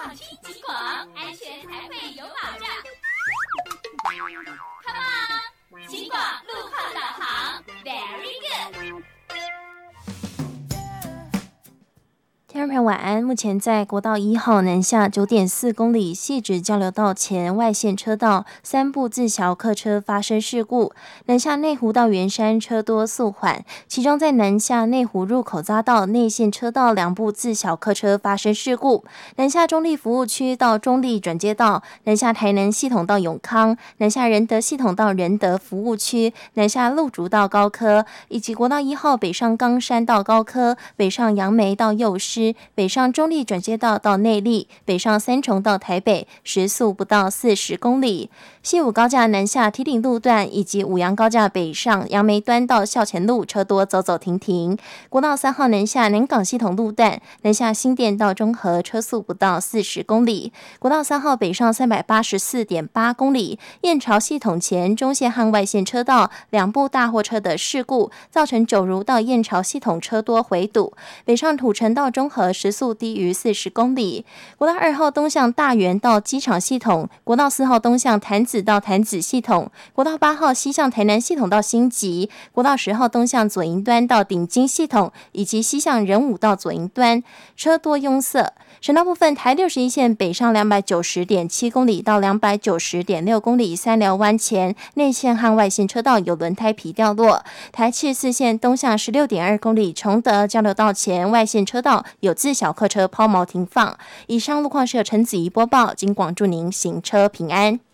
放轻警广，安全才会有保障。Come on， 警广路况导航 ，Very good。 听众朋友晚安，目前在国道1号南下 9.4 公里汐止交流道前外线车道3部自小客车发生事故，南下内湖到圆山车多速缓，其中在南下内湖入口匝道内线车道2部自小客车发生事故，南下中立服务区到中立转接道，南下台南系统到永康，南下仁德系统到仁德服务区，南下鹿竹到高科，以及国道1号北上冈山到高科，北上杨梅到幼师，北上中立转接道到内壢，北上三重到台北，时速不到40公里。西武高架南下梯顶路段以及五杨高架北上杨梅端到校前路车多走走停停。国道3号南下南港系统路段南下新店到中和车速不到40公里。国道3号北上 384.8 公里，燕巢系统前中线和外线车道2部大货车的事故，造成九如到燕巢系统车多回堵，北上土城到中和时速低于40公里。国道2号东向大园到机场系统，国道4号东向潭子到潭子系统，国道8号西向台南系统到新集，国道10号东向左营端到顶金系统，以及西向仁武到左营端，车多拥塞。省道部分，台61线北上 290.7 公里到 290.6 公里三寮湾前，内线和外线车道有轮胎皮掉落。台74线东向 16.2 公里崇德交流道前，外线车道有自小客车抛锚停放。以上路况是由陈子怡播报，警广祝您行车平安。